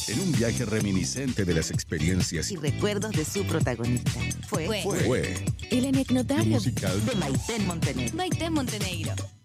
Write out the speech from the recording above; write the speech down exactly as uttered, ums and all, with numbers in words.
en un viaje reminiscente de las experiencias y recuerdos de su protagonista. Fue, Fue. fue El anecdotario musical de Maiten Montenegro. Maite Montenegro.